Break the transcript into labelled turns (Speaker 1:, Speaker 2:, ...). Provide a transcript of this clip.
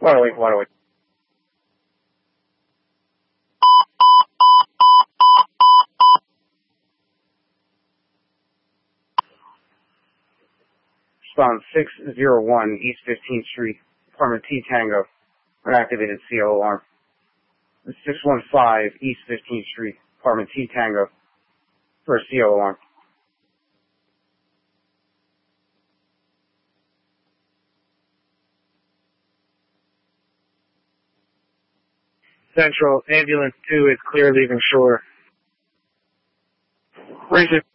Speaker 1: Waterway. Respond 601 East 15th Street, apartment T Tango, unactivated CO alarm. 615 East 15th Street, apartment T Tango, for a CO alarm. Central, ambulance 2 is clear leaving shore. Ranger